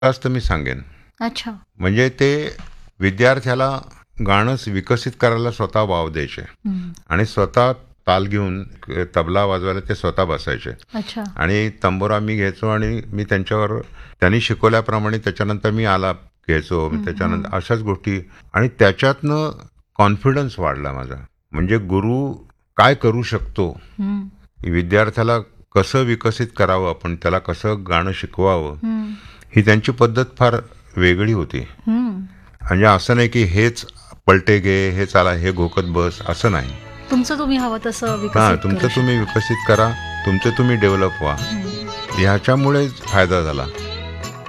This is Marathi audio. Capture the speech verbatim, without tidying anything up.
असं मी सांगेन. अच्छा. म्हणजे ते विद्यार्थ्याला गाणं विकसित करायला स्वतः वाव द्यायचे हं. आणि स्वतः ताल घेऊन तबला वाजवायला ते स्वतः बसायचे अच्छा. आणि तंबोरा मी घ्यायचो आणि मी त्यांच्यावर त्यांनी शिकवल्याप्रमाणे त्याच्यानंतर मी आलाप घ्यायचो. हं, त्याच्यानंतर हं. अशाच गोष्टी आणि त्याच्यातनं कॉन्फिडन्स वाढला माझा. म्हणजे गुरु काय करू शकतो, हं. विद्यार्थ्याला कसं विकसित करावं, आपण त्याला कसं गाणं शिकवावं, हं. ही त्यांची पद्धत फार वेगळी होती. हं. म्हणजे असं नाही की हेच पलटे घे, हे चाला, हे घोकत बस, असं नाही. तुमचं तुम्ही हवं तसं हां, विकसित करू तुमचं तुम्ही शकता. विकसित करा, तुमचं तुम्ही डेव्हलप व्हा. हं. ह्याच्यामुळेच फायदा झाला.